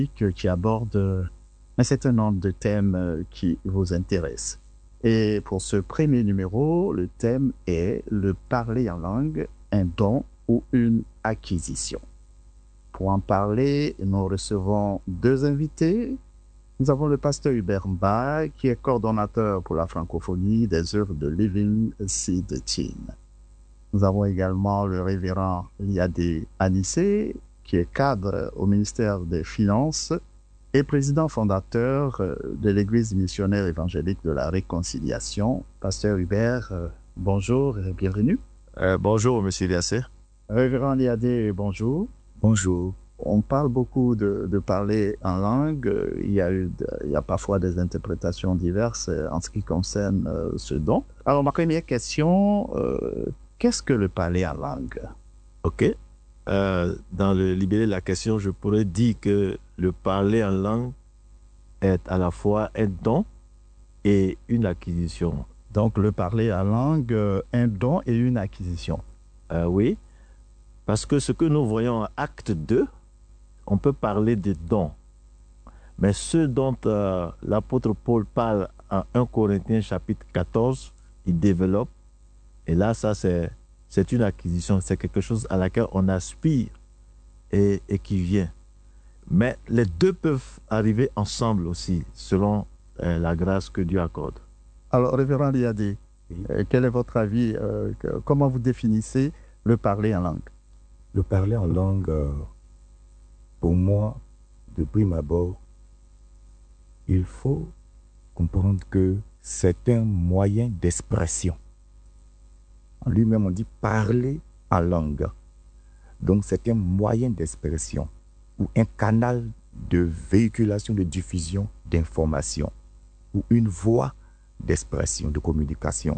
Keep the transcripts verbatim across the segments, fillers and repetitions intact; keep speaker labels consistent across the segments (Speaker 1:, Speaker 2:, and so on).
Speaker 1: qui aborde un certain nombre de thèmes qui vous intéressent. Et pour ce premier numéro, le thème est le parler en langue, un don ou une acquisition. Pour en parler, nous recevons deux invités. Nous avons le pasteur Hubert Mba, qui est coordonnateur pour la francophonie des œuvres de Living Seed Team. Nous avons également le révérend Liadé Anissé, qui est cadre au ministère des Finances et président fondateur de l'Église missionnaire évangélique de la Réconciliation. Pasteur Hubert, bonjour et bienvenue.
Speaker 2: Euh, bonjour, Monsieur Liassé.
Speaker 1: Révérend Liadé, bonjour.
Speaker 3: Bonjour.
Speaker 1: On parle beaucoup de, de parler en langue. Il y a eu, de, il y a parfois des interprétations diverses en ce qui concerne euh, ce don. Alors, ma première question, euh, qu'est-ce que le parler en langue?
Speaker 2: OK. Euh, dans le libellé de la question, je pourrais dire que le parler en langue est à la fois un don et une acquisition.
Speaker 1: Donc, le parler en langue, un don et une acquisition.
Speaker 2: Euh, oui, parce que ce que nous voyons en acte deux, on peut parler de dons. Mais ce dont euh, l'apôtre Paul parle en premier Corinthiens chapitre quatorze, il développe. Et là, ça, c'est, c'est une acquisition. C'est quelque chose à laquelle on aspire et, et qui vient. Mais les deux peuvent arriver ensemble aussi, selon euh, la grâce que Dieu accorde.
Speaker 1: Alors, révérend Liadé, oui. euh, quel est votre avis? euh, que, Comment vous définissez le parler en langue?
Speaker 3: Le parler en langue, euh, pour moi, de prime abord, il faut comprendre que c'est un moyen d'expression. En lui-même, on dit parler en langue. Donc, c'est un moyen d'expression ou un canal de véhiculation, de diffusion d'informations ou une voie d'expression, de communication.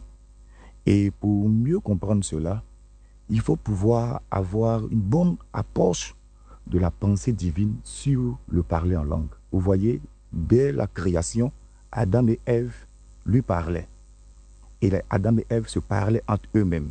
Speaker 3: Et pour mieux comprendre cela, il faut pouvoir avoir une bonne approche de la pensée divine sur le parler en langue. Vous voyez, dès la création, Adam et Ève lui parlaient. Et Adam et Ève se parlaient entre eux-mêmes.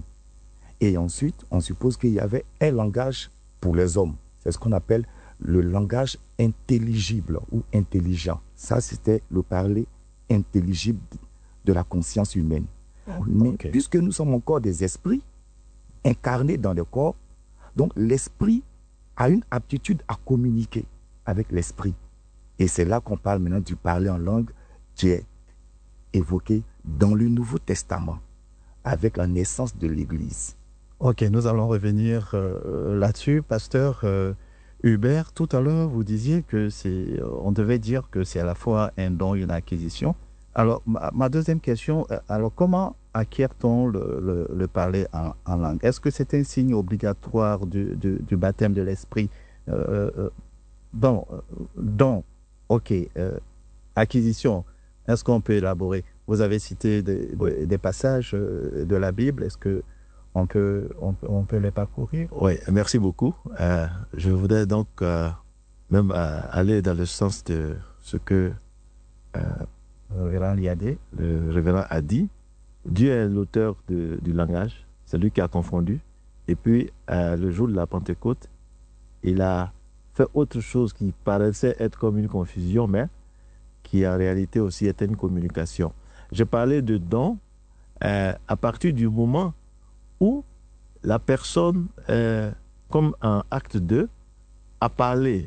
Speaker 3: Et ensuite, on suppose qu'il y avait un langage pour les hommes. C'est ce qu'on appelle le langage intelligible ou intelligent. Ça, c'était le parler intelligible de la conscience humaine. Mais okay. Puisque nous sommes encore des esprits incarnés dans le corps, donc l'esprit a une aptitude à communiquer avec l'esprit. Et c'est là qu'on parle maintenant du parler en langue qui est évoqué dans le Nouveau Testament avec la naissance de l'Église.
Speaker 1: Ok, nous allons revenir euh, là-dessus. Pasteur euh, Hubert, tout à l'heure, vous disiez que c'est, on devait dire que c'est à la fois un don et une acquisition. Alors, ma, ma deuxième question, alors comment acquiert-on le, le, le parler en, en langue? Est-ce que c'est un signe obligatoire du, du, du baptême de l'esprit? euh, euh, Bon, don, ok, euh, acquisition, est-ce qu'on peut élaborer? Vous avez cité des, oui. des, des passages de la Bible, est-ce que on peut, on, on peut les parcourir?
Speaker 2: Oui, merci beaucoup. Euh, je voudrais donc euh, même euh, aller dans le sens de ce que euh,
Speaker 1: le révérend Liadé.
Speaker 2: Le révérend a dit. Dieu est l'auteur de, du langage, c'est lui qui a confondu. Et puis, euh, le jour de la Pentecôte, il a fait autre chose qui paraissait être comme une confusion, mais qui en réalité aussi était une communication. Je parlais de don euh, à partir du moment où la personne, euh, comme en acte deux, a parlé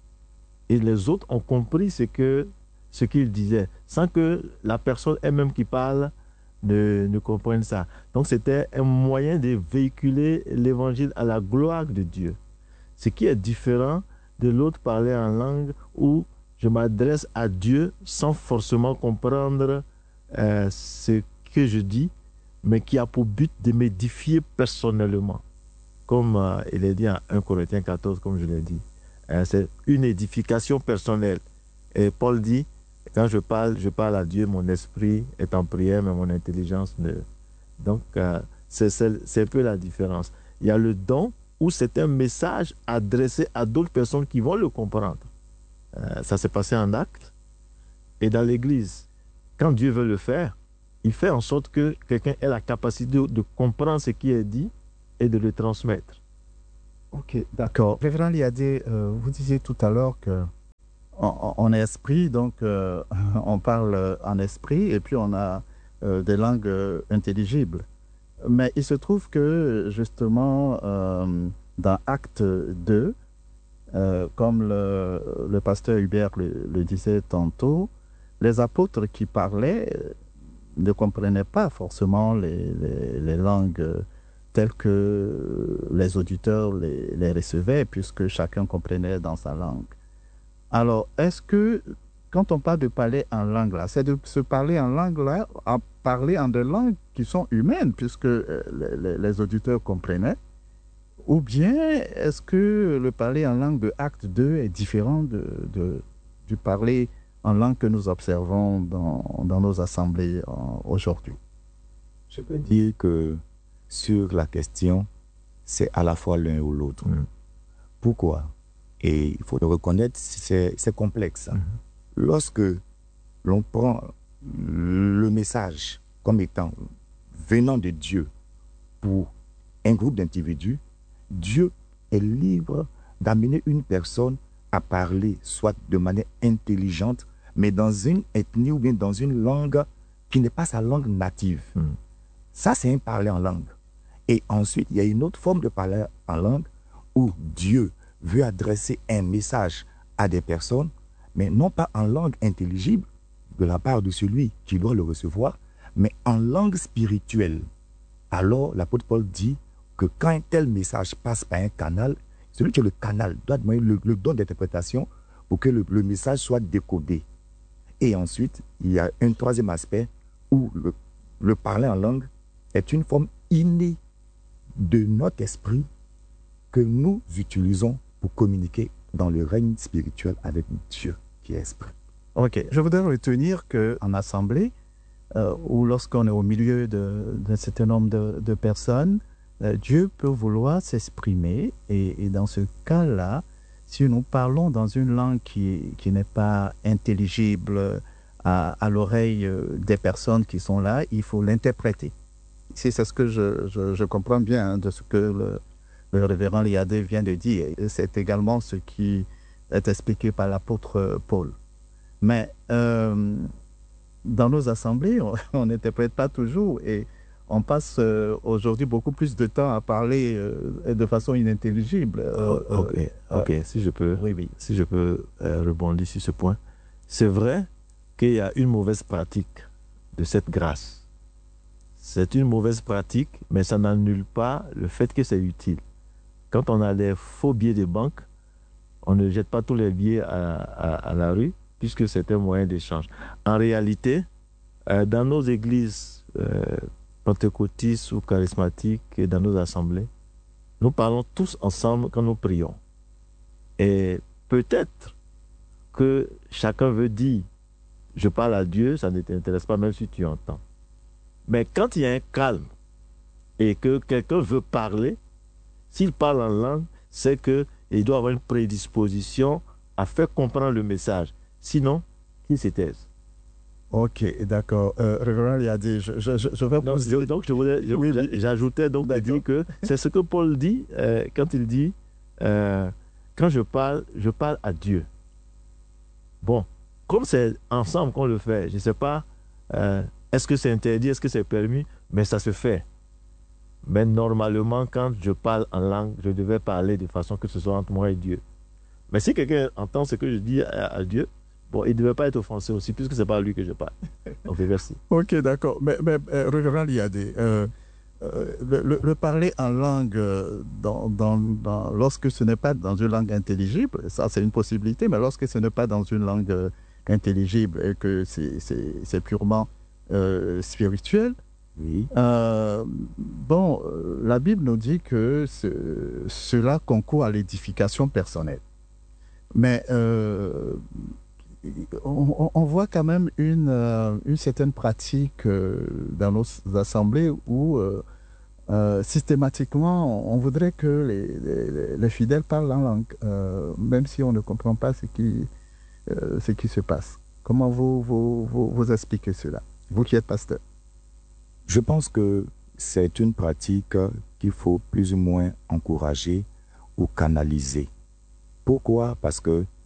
Speaker 2: et les autres ont compris ce que ce qu'il disait, sans que la personne elle-même qui parle ne, ne comprenne ça. Donc c'était un moyen de véhiculer l'évangile à la gloire de Dieu. Ce qui est différent de l'autre parler en langue où je m'adresse à Dieu sans forcément comprendre euh, ce que je dis, mais qui a pour but de m'édifier personnellement. Comme euh, il est dit en premier Corinthiens quatorze, comme je l'ai dit. Euh, c'est une édification personnelle. Et Paul dit, quand je parle, je parle à Dieu, mon esprit est en prière, mais mon intelligence ne... Donc, euh, c'est, c'est, c'est un peu la différence. Il y a le don, où c'est un message adressé à d'autres personnes qui vont le comprendre. Euh, ça s'est passé en acte. Et dans l'Église, quand Dieu veut le faire, il fait en sorte que quelqu'un ait la capacité de, de comprendre ce qui est dit et de le transmettre.
Speaker 1: Ok, d'accord. Révérend Liadé, euh, vous disiez tout à l'heure que en, en esprit, donc euh, on parle en esprit et puis on a euh, des langues euh, intelligibles. Mais il se trouve que justement euh, dans Acte deux, euh, comme le, le pasteur Hubert le, le disait tantôt, les apôtres qui parlaient euh, ne comprenaient pas forcément les, les, les langues euh, telles que les auditeurs les, les recevaient, puisque chacun comprenait dans sa langue. Alors, est-ce que, quand on parle de parler en langue, là, c'est de se parler en langue, là, à parler en des langues qui sont humaines, puisque euh, les, les auditeurs comprenaient, ou bien est-ce que le parler en langue de Acte deux est différent de, de, du parler en langue que nous observons dans, dans nos assemblées euh, aujourd'hui?
Speaker 3: Je peux dire que sur la question, c'est à la fois l'un ou l'autre.
Speaker 2: Mm.
Speaker 3: Pourquoi? Et il faut le reconnaître, c'est, c'est complexe.
Speaker 2: Mm.
Speaker 3: Lorsque l'on prend le message comme étant venant de Dieu pour un groupe d'individus, Dieu est libre d'amener une personne à parler, soit de manière intelligente, mais dans une ethnie ou bien dans une langue qui n'est pas sa langue native.
Speaker 2: Mm.
Speaker 3: Ça, c'est un parler en langue. Et ensuite, il y a une autre forme de parler en langue où Dieu veut adresser un message à des personnes, mais non pas en langue intelligible de la part de celui qui doit le recevoir, mais en langue spirituelle. Alors, l'apôtre Paul dit que quand un tel message passe par un canal, celui qui est le canal doit demander le, le don d'interprétation pour que le, le message soit décodé. Et ensuite, il y a un troisième aspect où le, le parler en langue est une forme innée de notre esprit que nous utilisons pour communiquer dans le règne spirituel avec Dieu qui est esprit.
Speaker 1: Ok, je voudrais retenir qu'en assemblée, euh, ou lorsqu'on est au milieu de- d'un certain nombre de, de personnes, euh, Dieu peut vouloir s'exprimer et, et dans ce cas-là, si nous parlons dans une langue qui, qui n'est pas intelligible à, à l'oreille euh, des personnes qui sont là, il faut l'interpréter. C'est c'est ce que je, je- je comprends bien hein, de ce que le, le révérend Liadé vient de dire. Et c'est également ce qui est expliqué par l'apôtre Paul. Mais euh, dans nos assemblées, on on n'interprète pas toujours et on passe euh, aujourd'hui beaucoup plus de temps à parler euh, de façon inintelligible. Euh,
Speaker 2: Oh, ok,
Speaker 1: euh,
Speaker 2: ok. Si je peux,
Speaker 1: oui, oui.
Speaker 2: si je peux euh, rebondir sur ce point, c'est vrai qu'il y a une mauvaise pratique de cette grâce. C'est une mauvaise pratique, mais ça n'annule pas le fait que c'est utile. Quand on a des faux billets de banque, on ne jette pas tous les billets à, à- à la rue, puisque c'est un moyen d'échange. En réalité, euh, dans nos églises euh, pentecôtistes ou charismatiques et dans nos assemblées, nous parlons tous ensemble quand nous prions. Et peut-être que chacun veut dire, je parle à Dieu, ça ne t'intéresse pas même si tu entends. Mais quand il y a un calme et que quelqu'un veut parler, s'il parle en langue, c'est qu'il doit avoir une prédisposition à faire comprendre le message. Sinon, qu'il se taise.
Speaker 1: Ok, d'accord. Euh, révérend Liadé, je, je, je je vais
Speaker 2: Donc,
Speaker 1: vous
Speaker 2: je, donc je voulais, je-
Speaker 1: Oui, oui.
Speaker 2: j'ajoutais donc de
Speaker 1: D'accord.
Speaker 2: dire que c'est ce que Paul dit euh, quand il dit euh, quand je parle, je parle à Dieu. Bon, comme c'est ensemble qu'on le fait, je ne sais pas, euh, est-ce que c'est interdit, est-ce que c'est permis, mais ça se fait. Mais normalement, quand je parle en langue, je devais parler de façon que ce soit entre moi et Dieu. Mais si quelqu'un entend ce que je dis à, à Dieu, bon, il ne devait pas être offensé aussi, puisque ce n'est pas à lui que je parle. Ok, merci.
Speaker 1: Ok, d'accord. Mais, mais euh, révérend Liadé, euh, euh, le, le- le parler en langue, euh, dans, dans, dans- lorsque ce n'est pas dans une langue intelligible, ça c'est une possibilité, mais lorsque ce n'est pas dans une langue euh, intelligible et que c'est c'est- c'est purement euh, spirituel,
Speaker 3: Oui.
Speaker 1: euh, bon, euh, la Bible nous dit que ce- cela concourt à l'édification personnelle. Mais euh, on, on- on voit quand même une, euh, une certaine pratique euh, dans nos assemblées où euh, euh, systématiquement on voudrait que les, les- les fidèles parlent en langue, euh, même si on ne comprend pas ce qui, euh, ce qui se passe. Comment vous, vous, vous, vous expliquez cela, vous qui êtes pasteur?
Speaker 3: Je pense que c'est une pratique qu'il faut plus ou moins encourager ou canaliser. Pourquoi? Parce que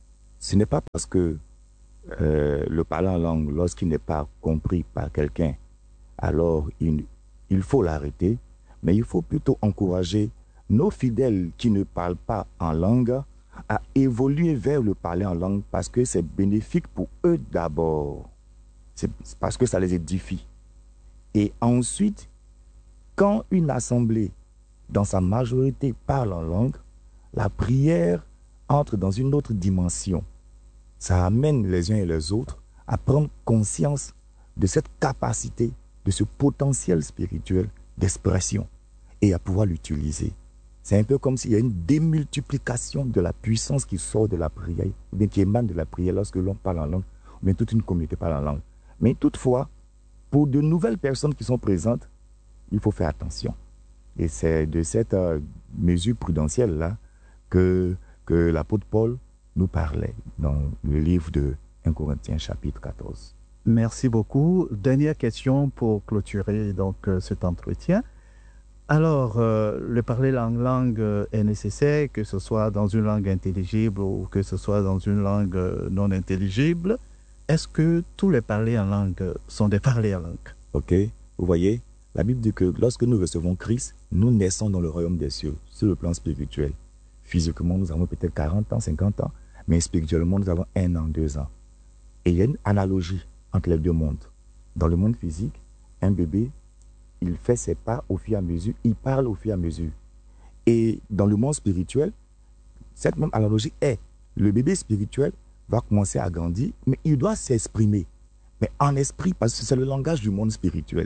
Speaker 3: ce n'est pas parce que euh, le parler en langue, lorsqu'il n'est pas compris par quelqu'un, alors il, il faut l'arrêter, mais il faut plutôt encourager nos fidèles qui ne parlent pas en langue à évoluer vers le parler en langue parce que c'est bénéfique pour eux d'abord. C'est parce que ça les édifie. Et ensuite, quand une assemblée, dans sa majorité, parle en langue, la prière entre dans une autre dimension. Ça amène les uns et les autres à prendre conscience de cette capacité, de ce potentiel spirituel d'expression et à pouvoir l'utiliser. C'est un peu comme s'il y a une démultiplication de la puissance qui sort de la prière, ou bien qui émane de la prière lorsque l'on parle en langue, ou bien toute une communauté parle en langue. Mais toutefois, pour de nouvelles personnes qui sont présentes, il faut faire attention. Et c'est de cette euh, mesure prudentielle-là que, que l'apôtre Paul nous parlait dans le livre de premier Corinthiens chapitre quatorze.
Speaker 1: Merci beaucoup. Dernière question pour clôturer donc euh, cet entretien. Alors, euh, le parler en langue euh, est nécessaire, que ce soit dans une langue intelligible ou que ce soit dans une langue euh, non intelligible. Est-ce que tous les parlers en langue sont des parlers en langue?
Speaker 3: Ok, vous voyez, la Bible dit que lorsque nous recevons Christ, nous naissons dans le royaume des cieux, sur le plan spirituel. Physiquement, nous avons peut-être quarante ans, cinquante ans, mais spirituellement, nous avons un an, deux ans. Et il y a une analogie entre les deux mondes. Dans le monde physique, un bébé, il fait ses pas au fur et à mesure, il parle au fur et à mesure. Et dans le monde spirituel, cette même analogie est, le bébé spirituel va commencer à grandir, mais il doit s'exprimer. Mais en esprit, parce que c'est le langage du monde spirituel.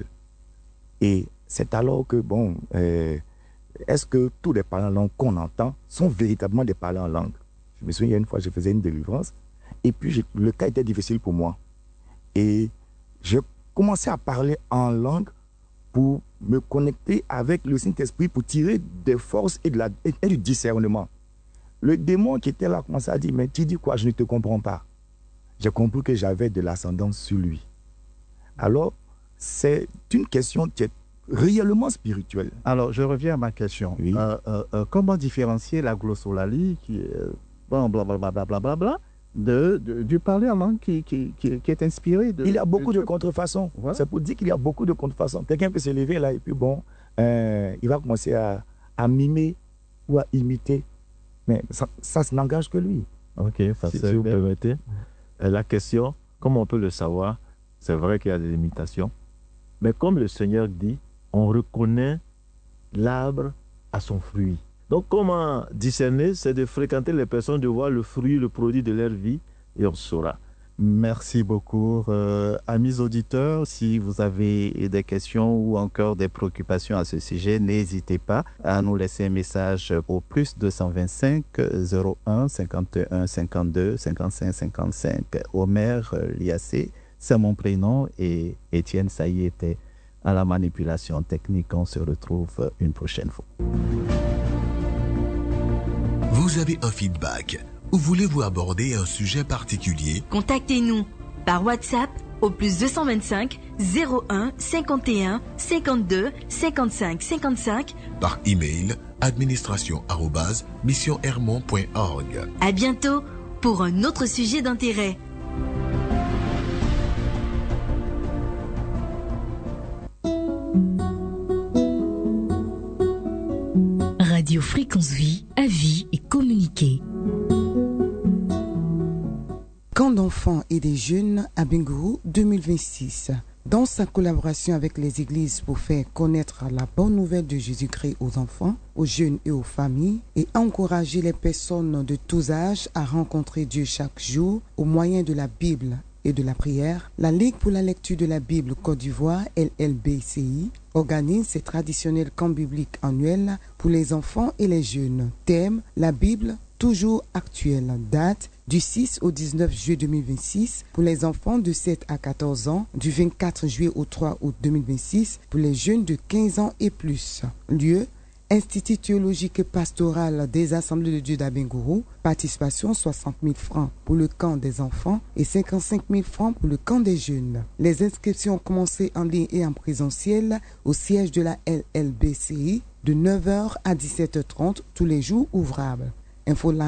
Speaker 3: Et c'est alors que, bon, euh, est-ce que tous les parlants en langue qu'on entend sont véritablement des parlants en langue? Je me souviens, il y a une fois, je faisais une délivrance, et puis je, le cas était difficile pour moi. Et je commençais à parler en langue pour me connecter avec le Saint-Esprit, pour tirer des forces et, de la, et, et du discernement. Le démon qui était là commençait à dire, mais tu dis quoi, je ne te comprends pas. J'ai compris que j'avais de l'ascendance sur lui. Alors, c'est une question qui est réellement spirituelle.
Speaker 1: Alors, je reviens à ma question.
Speaker 3: Oui.
Speaker 1: Euh, euh, euh, comment différencier la glossolalie, qui est bon, blablabla, bla, bla, bla, de, de, du parler en langue qui, qui, qui, qui est inspiré de...
Speaker 3: Il y a beaucoup
Speaker 1: de,
Speaker 3: de contrefaçons.
Speaker 1: Voilà.
Speaker 3: C'est pour dire qu'il y a beaucoup de contrefaçons. Quelqu'un peut se lever là et puis bon, euh, il va commencer à, à mimer ou à imiter. Mais ça, ça n'engage que lui.
Speaker 2: Ok, si, si vous permettez. La question, comment on peut le savoir? C'est vrai qu'il y a des limitations. Mais comme le Seigneur dit, on reconnaît l'arbre à son fruit. Donc comment discerner? C'est de fréquenter les personnes, de voir le fruit, le produit de leur vie, et on saura.
Speaker 1: Merci beaucoup. Euh, amis auditeurs, si vous avez des questions ou encore des préoccupations à ce sujet, n'hésitez pas à nous laisser un message au plus deux cent vingt-cinq zéro un cinquante et un cinquante-deux cinquante-cinq cinquante-cinq. Omer Liassé, c'est mon prénom, et Étienne Saï était à la manipulation technique. On se retrouve une prochaine fois.
Speaker 4: Vous avez un feedback ou voulez-vous aborder un sujet particulier?
Speaker 5: Contactez-nous par WhatsApp au plus deux cent vingt-cinq zéro un cinquante et un cinquante-deux cinquante-cinq cinquante-cinq,
Speaker 4: par email administration arobase mission hermon point org.
Speaker 5: À bientôt pour un autre sujet d'intérêt.
Speaker 6: Radio Fréquence Vie, avis et communiquer.
Speaker 7: Camp d'enfants et des jeunes à Bingourou deux mille vingt-six. Dans sa collaboration avec les églises pour faire connaître la bonne nouvelle de Jésus-Christ aux enfants, aux jeunes et aux familles, et encourager les personnes de tous âges à rencontrer Dieu chaque jour au moyen de la Bible et de la prière, la Ligue pour la lecture de la Bible Côte d'Ivoire, L L B C I, organise ses traditionnels camps bibliques annuels pour les enfants et les jeunes. Thème: la Bible toujours actuelle. Date: du six au dix-neuf juillet deux mille vingt-six pour les enfants de sept à quatorze ans, du vingt-quatre juillet au trois août deux mille vingt-six pour les jeunes de quinze ans et plus. Lieu: Institut théologique et pastoral des Assemblées de Dieu d'Abengourou. Participation soixante mille francs pour le camp des enfants et cinquante-cinq mille francs pour le camp des jeunes. Les inscriptions ont commencé en ligne et en présentiel au siège de la L L B C I de neuf heures à dix-sept heures trente tous les jours ouvrables. Infoline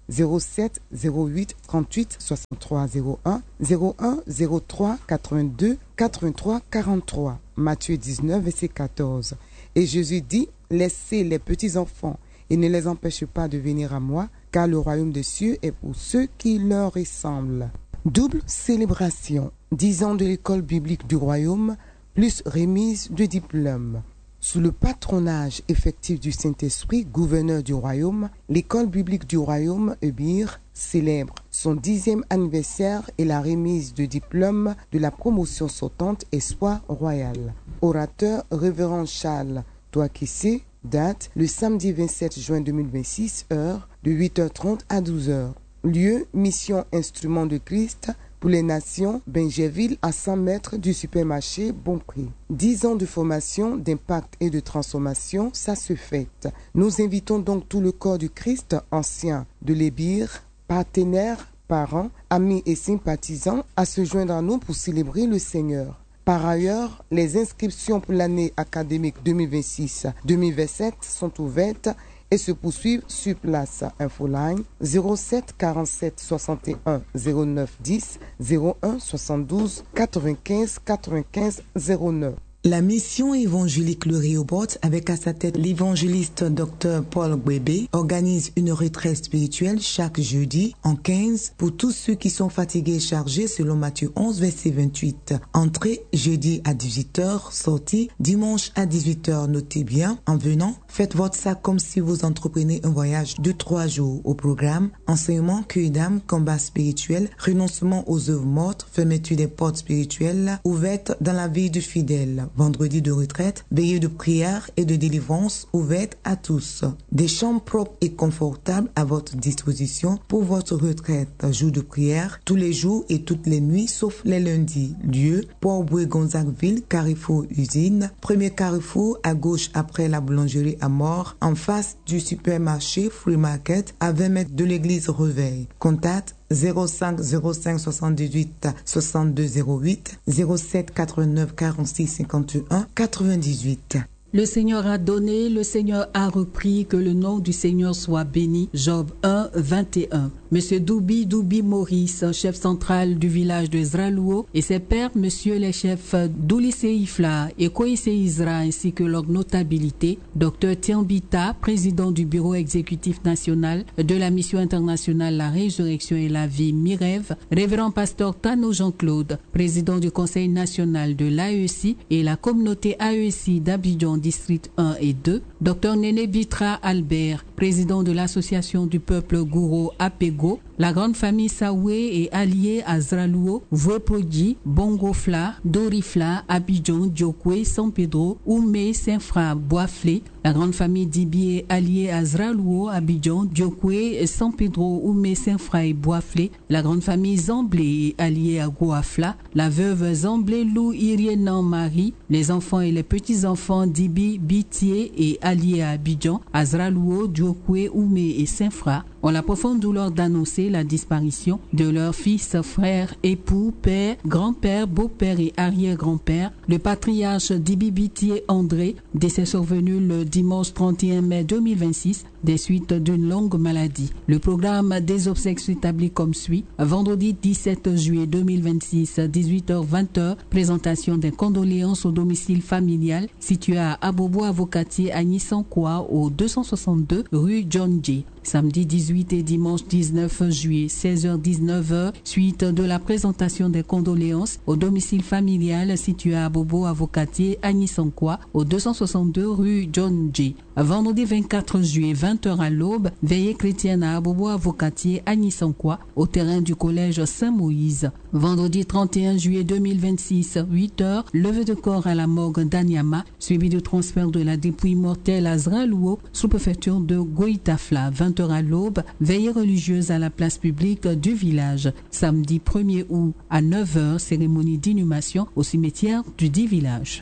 Speaker 7: zéro sept zéro huit trente-huit soixante-trois zéro un, zéro un zéro trois quatre-vingt-deux quatre-vingt-trois quarante-trois. Matthieu dix-neuf, verset quatorze. Et Jésus dit, laissez les petits enfants et ne les empêchez pas de venir à moi, car le royaume des cieux est pour ceux qui leur ressemblent. Double célébration, dix ans de l'école biblique du royaume, plus remise de diplôme. Sous le patronage effectif du Saint-Esprit, gouverneur du royaume, l'école biblique du royaume, E B I R, célèbre son dixième anniversaire et la remise de diplôme de la promotion sortante Espoir Royal. Orateur, révérend Charles Touakissé, date le samedi vingt-sept juin deux mille vingt-six, heure de huit heures trente à douze heures. Lieu, mission Instrument de Christ pour les nations, Benjerville, à cent mètres du supermarché Bon Prix. dix ans de formation, d'impact et de transformation, ça se fête. Nous invitons donc tout le corps du Christ ancien de l'E B I R, partenaires, parents, amis et sympathisants à se joindre à nous pour célébrer le Seigneur. Par ailleurs, les inscriptions pour l'année académique deux mille vingt-six deux mille vingt-sept sont ouvertes et se poursuivent sur place. Infoline zéro sept quarante-sept soixante et un zéro neuf dix zéro un soixante-douze quatre-vingt-quinze quatre-vingt-quinze zéro neuf.
Speaker 8: La mission évangélique Le Rehoboth, avec à sa tête l'évangéliste Dr Paul Gwebe, organise une retraite spirituelle chaque jeudi en quinze pour tous ceux qui sont fatigués et chargés selon Matthieu onze, verset vingt-huit. Entrée jeudi à dix-huit heures, sortie dimanche à dix-huit heures. Notez bien, en venant, faites votre sac comme si vous entreprenez un voyage de trois jours. Au programme, enseignement, cueil d'âme, combat spirituel, renoncement aux œuvres mortes, fermeture des portes spirituelles ouvertes dans la vie du fidèle. Vendredi de retraite, veillée de prière et de délivrance ouverte à tous. Des chambres propres et confortables à votre disposition pour votre retraite. Jour de prière, tous les jours et toutes les nuits, sauf les lundis. Lieu, Port-Bouet-Gonzagueville, Carrefour Usine. Premier carrefour à gauche après la boulangerie à Mort, en face du supermarché Free Market, à vingt mètres de l'église Reveil. Contact zéro cinq zéro cinq soixante-dix-huit soixante-deux zéro huit, zéro sept quatre-vingt-neuf quarante-six cinquante et un quatre-vingt-dix-huit.
Speaker 9: Le Seigneur a donné, le Seigneur a repris, que le nom du Seigneur soit béni. Job un, vingt et un. Monsieur Doubi Doubi Maurice, chef central du village de Zralouo, et ses pairs, monsieur les chefs Doulissé Ifla et Koïsé Isra, ainsi que leur notabilité, docteur Tiambita, président du bureau exécutif national de la mission internationale La Résurrection et la Vie Mirève, révérend pasteur Tano Jean-Claude, président du conseil national de l'A E C et la communauté A E C d'Abidjan district un et deux, docteur Néné Bitra Albert, président de l'association du peuple Gouro Apego, la grande famille Saoué et alliée à Zralouo, Vouepodi, Bongofla, Dorifla, Abidjan, Diokwe, San Pedro, Oumé, Saint-Fra, Boisflé, la grande famille Dibi est alliée à Zralouo, Abidjan, Diokwe, San Pedro, Oumé, Saint-Fra et Boisflé, la grande famille Zamblé est alliée à Goafla, la veuve Zamblé Lou Irienan Marie, les enfants et les petits-enfants Dibi, Bitié et alliés à Abidjan, à Zralouo, Diokwe, Oumé et Saint-Fra, ont la profonde douleur d'annoncer la disparition de leurs fils, frères, époux, père, grand-père, beau-père et arrière-grand-père, le patriarche Dibi Bitié André, décès survenu le dimanche trente et un mai deux mille vingt-six, des suites d'une longue maladie. Le programme des obsèques s'établit comme suit. Vendredi dix-sept juillet deux mille vingt-six, dix-huit heures vingt, présentation des condoléances au domicile familial situé à Abobo Avocatier à Nissankoua au deux cent soixante-deux rue John J. Samedi dix-huit et dimanche dix-neuf juillet, seize heures dix-neuf heures, suite de la présentation des condoléances au domicile familial situé à Abobo Avocatier à Nissankoua au deux cent soixante-deux rue John J. Vendredi vingt-quatre juillet, vingt heures à l'aube, veillée chrétienne à Abobo Avocatier à Nissankoua au terrain du collège Saint-Moïse. Vendredi trente et un juillet deux mille vingt-six, huit heures, levée de corps à la morgue d'Anyama, suivi de transfert de la dépouille mortelle à Zralouo, sous-préfecture de Goïtafla. vingt heures à l'aube, veillée religieuse à la place publique du village. Samedi premier août à neuf heures, cérémonie d'inhumation au cimetière du dit village.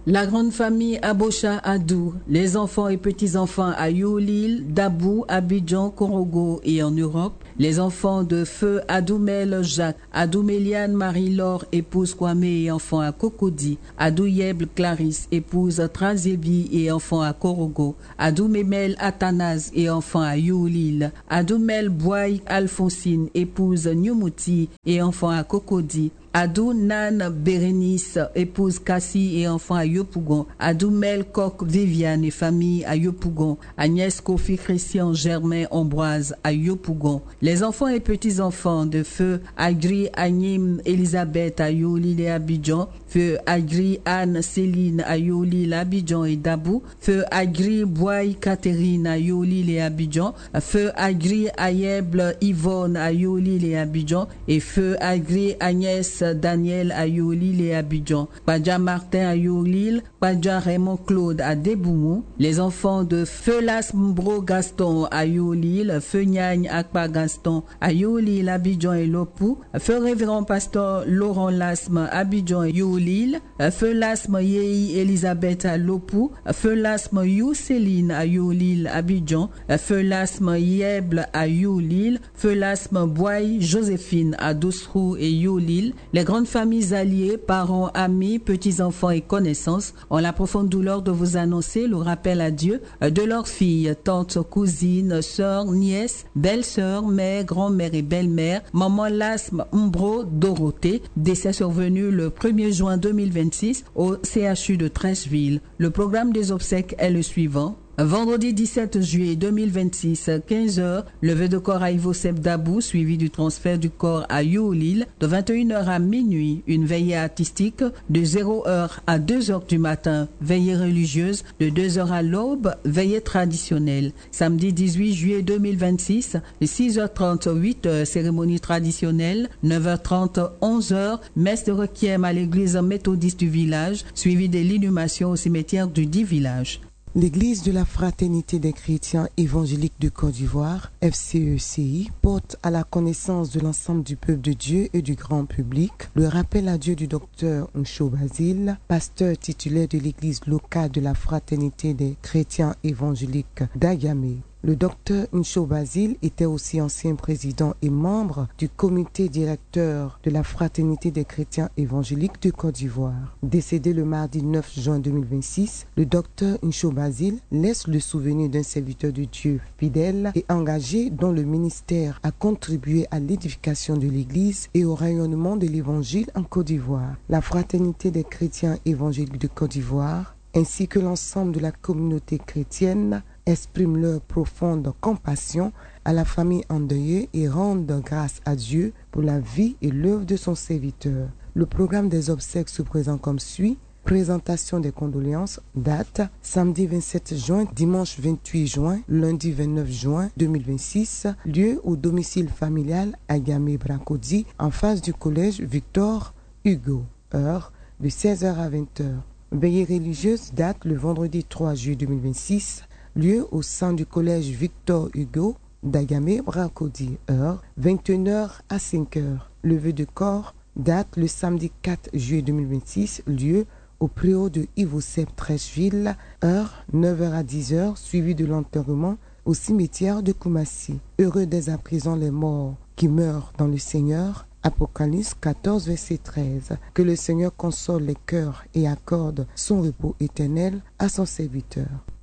Speaker 9: La grande famille Abocha Adou, les enfants et petits-enfants à Youlil, Dabou, Abidjan, Korogo et en Europe. Les enfants de feu Adoumel Jacques, Adouméliane Marie-Laure, épouse Kwame et enfant à Cocody, Adouyeble Clarisse, épouse Transébi et enfant à Korogo, Adoumémel Athanase et enfant à Youlil, Adoumel Boy Alphonsine, épouse Nyumuti et enfant à Cocody, Adou Nan Bérénice, épouse Cassie et enfant à Yopougon, Adou Mel Coq Viviane et famille à Yopougon, Agnès Kofi Christian Germain Ambroise à Yopougon. Les enfants et petits-enfants de feu Agri Agnim Elisabeth à Youlil et Abidjan, feu Agri Anne Céline à Youlil, Abidjan et Dabou, feu Agri Boy Catherine à Youlil et Abidjan, feu Agri Ayeble Yvonne à Youlil et Abidjan et feu Agri Agnès Daniel à Youlil et Abidjan, Padja Martin à Youlil, Padja Raymond Claude à Deboumou, les enfants de Feu Lasmbro Gaston à Youlil, Feu Nyagne Akpa Gaston à Youlil, Abidjan et Lopou, Feu Révérend Pasteur Laurent Lasme, Abidjan et Youlil, Feu Lasme Yei Elisabeth à Lopou, Feu Lasme You Céline à Youlil, Abidjan, Feu Lasme Yeble à Youlil, Feu Lasme Boy Joséphine à Doussrou et Youlil. Les grandes familles alliées, parents, amis, petits-enfants et connaissances ont la profonde douleur de vous annoncer le rappel à Dieu de leurs filles, tantes, cousines, sœurs, nièces, belles-sœurs, mères, grand-mères et belles-mères, maman Lasme Mbro Dorothée, décès survenu le premier juin deux mille vingt-six au C H U de Treichville. Le programme des obsèques est le suivant. Vendredi dix-sept juillet deux mille vingt-six, quinze heures, levée de corps à Ivosep Dabou, suivi du transfert du corps à Youlil. De vingt et une heures à minuit, une veillée artistique. De zéro heure à deux heures du matin, veillée religieuse. De deux heures à l'aube, veillée traditionnelle. Samedi dix-huit juillet deux mille vingt-six, six heures trente, huit heures, cérémonie traditionnelle. neuf heures trente, onze heures, messe de requiem à l'église méthodiste du village, suivi de l'inhumation au cimetière du dit village.
Speaker 7: L'Église de la Fraternité des Chrétiens Évangéliques de Côte d'Ivoire, F C E C I, porte à la connaissance de l'ensemble du peuple de Dieu et du grand public le rappel à Dieu du docteur Ncho Basile, pasteur titulaire de l'Église locale de la Fraternité des Chrétiens Évangéliques d'Agamé. Le docteur Ncho Basile était aussi ancien président et membre du comité directeur de la Fraternité des Chrétiens Évangéliques de Côte d'Ivoire. Décédé le mardi neuf juin deux mille vingt-six, le docteur Ncho Basile laisse le souvenir d'un serviteur de Dieu fidèle et engagé dont le ministère a contribué à l'édification de l'Église et au rayonnement de l'Évangile en Côte d'Ivoire. La Fraternité des Chrétiens Évangéliques de Côte d'Ivoire, ainsi que l'ensemble de la communauté chrétienne, expriment leur profonde compassion à la famille endeuillée et rendent grâce à Dieu pour la vie et l'œuvre de son serviteur. Le programme des obsèques se présente comme suit. Présentation des condoléances, date samedi vingt-sept juin, dimanche vingt-huit juin, lundi vingt-neuf juin deux mille vingt-six, lieu au domicile familial à Gamé Bracodi, en face du collège Victor Hugo, heure de seize heures à vingt heures. Veillée religieuse, date le vendredi trois juillet deux mille vingt-six, lieu au sein du collège Victor Hugo d'Agamé Bracodi, heure vingt et une heures à cinq heures. Levée de corps, date le samedi quatre juillet deux mille vingt-six, lieu au préau de Ivosep Treichville, heure neuf heures à dix heures, suivi de l'enterrement au cimetière de Koumassi. Heureux dès à présent les morts qui meurent dans le Seigneur. Apocalypse quatorze, verset treize. Que le Seigneur console les cœurs et accorde son repos éternel à son serviteur.